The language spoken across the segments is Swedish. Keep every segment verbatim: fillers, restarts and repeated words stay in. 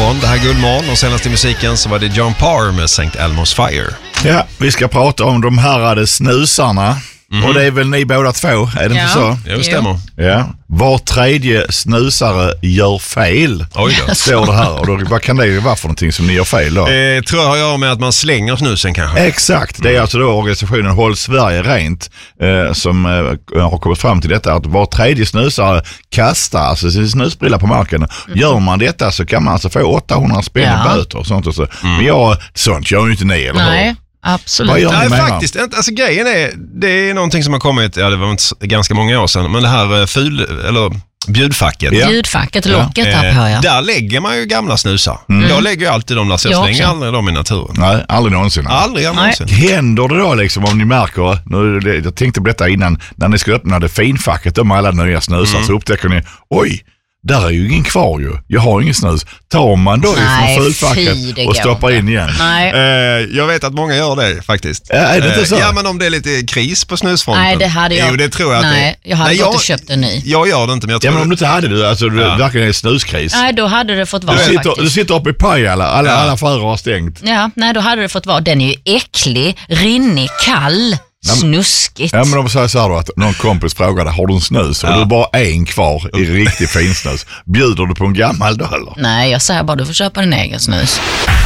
morgon. Det här är Guldmorgon och senast i musiken så var det John Parr med Saint Elmo's Fire. Ja, vi ska prata om de här snusarna. Mm. Och det är väl ni båda två, är det ja. inte så? Jo, det stämmer. Ja. Var tredje snusare gör fel. Oj då. Står det här. Och då, vad kan det vara för någonting som ni gör fel då? Eh, tror jag har med att man slänger snusen kanske. Exakt. Det är alltså då organisationen Håll Sverige Rent eh, som eh, har kommit fram till detta. Att var tredje snusare kastar alltså sin snusbrilla på marken. Mm. Gör man detta så kan man alltså få åttahundra spänn ja. böter och sånt. Och så. Mm. Men jag, sånt gör ju inte ni, eller Nej. hur? Absolut. Nej, faktiskt inte. Alltså grejen är, det är någonting som har kommit, ja det var inte ganska många år sedan, men det här ful, eller bjudfacket. Ja. Bjudfacket, locket ja. här på, ja. Där lägger man ju gamla snusar. Mm. Jag lägger ju alltid dem där, så jag, jag slänger aldrig dem i naturen. Nej, aldrig någonsin. Aldrig någonsin. Händer det då liksom, om ni märker, nu, jag tänkte på detta innan, när ni ska öppna det finfacket med alla nya snusar, mm. så upptäcker ni, oj, där är ju ingen kvar ju. Jag har ingen snus. Tar man då ifrån fulfacket och stoppar in igen? Nej. Eh, jag vet att många gör det faktiskt. Ja, är det inte så? Eh, ja, men om det är lite kris på snusfronten. Nej, det hade jag. Jo, det tror jag Nej, att det, jag hade nej, gått jag, och köpt en ny. Jag gör det inte, men jag tror ja, men om du inte hade det, alltså du ja. verkligen är snuskris. Nej, då hade det fått vara du sitter, faktiskt. Du sitter uppe i Pajala, alla, ja. alla affärer har stängt. Ja, nej, då hade det fått vara. Den är ju äcklig, rinnig, kall. Snuskigt. Ja, men de säger så här då att någon kompis frågade, har du en snus? Och ja. du är bara en kvar i riktigt fin snus. Bjuder du på en gammal då eller? Nej, jag säger bara du får köpa din egen snus.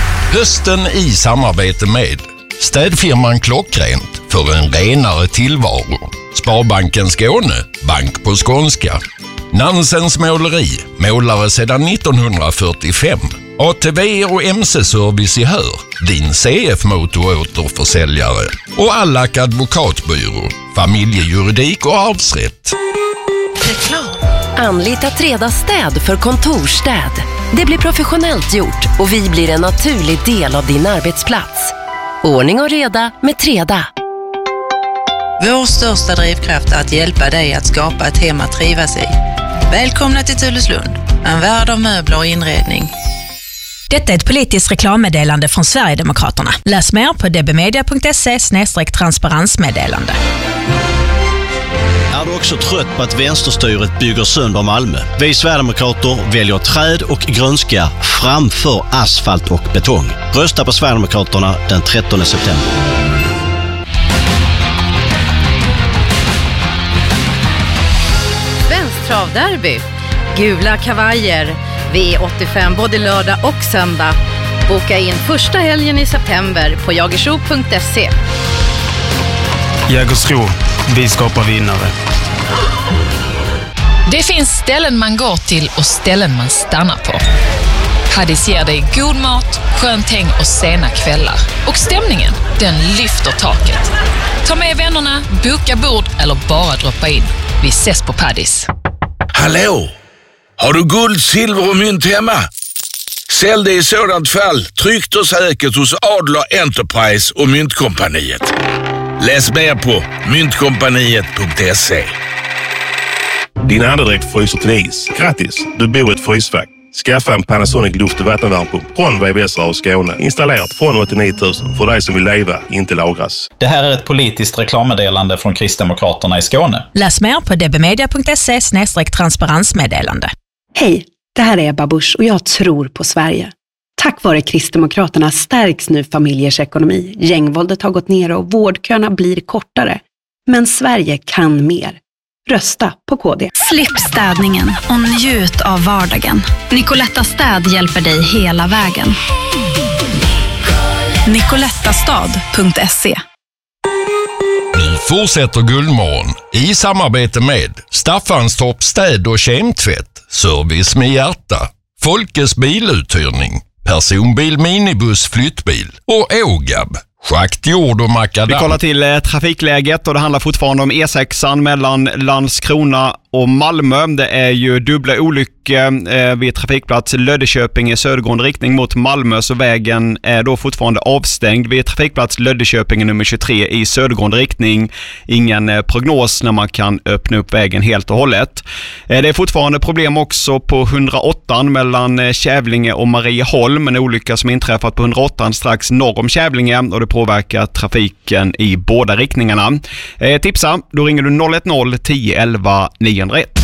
Hösten i samarbete med städfirman Klockrent för en renare tillvaro. Sparbanken Skåne, bank på skånska. Nansens måleri, målare sedan nittonhundrafyrtiofem. A T V och M C-service i Hör, din C F-motoråterförsäljare. Och Allack advokatbyrå, familjejuridik och arvsrätt. Reklam. Anlita Treda städ för kontorstäd. Det blir professionellt gjort och vi blir en naturlig del av din arbetsplats. Ordning och reda med Treda. Vår största drivkraft är att hjälpa dig att skapa ett hem att trivas i. Välkomna till Tulleslund, en värld av möbler och inredning. Detta är ett politiskt reklammeddelande från Sverigedemokraterna. Läs mer på dbmedia punkt se slash transparensmeddelande. Är du också trött på att vänsterstyret bygger sönder Malmö? Vi Sverigedemokrater väljer träd och grönska framför asfalt och betong. Rösta på Sverigedemokraterna den trettonde september. Svensk travderby. Gula kavajer. V åttiofem både lördag och söndag. Boka in första helgen i september på jagersro punkt se. Jägersro, vi skapar vinnare. Det finns ställen man går till och ställen man stannar på. Paddy's ger dig god mat, skönt häng och sena kvällar. Och stämningen, den lyfter taket. Ta med vännerna, boka bord eller bara droppa in. Vi ses på Paddy's. Hallå! Har du guld, silver och mynt hemma? Sälj det i sådant fall tryggt och säkert hos Adler Enterprise och Myntkompaniet. Läs mer på myntkompaniet punkt se. Din andedräkt fryser till is. Grattis, du bor i ett frysfack. Skaffa en Panasonic luft- och vattenvärmepump från V V S och Skåne. Installerat från åttionio tusen för dig som vill leva, inte lagras. Det här är ett politiskt reklammeddelande från Kristdemokraterna i Skåne. Läs mer på dbmedia punkt se slash transparensmeddelande. Hej, det här är Ebba Busch och jag tror på Sverige. Tack vare Kristdemokraterna stärks nu familjers ekonomi. Gängvåldet har gått ner och vårdköerna blir kortare. Men Sverige kan mer. Rösta på K D. Slipp städningen och njut av vardagen. Nicoletta Städ hjälper dig hela vägen. nicolettastad punkt se. Nu fortsätter Guldmorgon i samarbete med Staffanstorp städ- och kemtvätt, service med hjärta, Folkes biluthyrning, personbil, minibuss, flyttbil och Ågab. Schakt, jord och makadam. Vi kollar till eh, trafikläget och det handlar fortfarande om E sexan mellan Landskrona och Malmö. Det är ju dubbla olyckor eh, vid trafikplats Löddeköping i södergående riktning mot Malmö, så vägen är då fortfarande avstängd vid trafikplats Löddeköping nummer tjugotre i södergående riktning. Ingen eh, prognos när man kan öppna upp vägen helt och hållet. Eh, det är fortfarande problem också på hundraåtta mellan eh, Kävlinge och Marieholm, en olycka som inträffat på hundraåtta strax norr om Kävlinge, och det påverkar trafiken i båda riktningarna. Eh, tipsa, då ringer du noll ett noll tio elva niohundraett.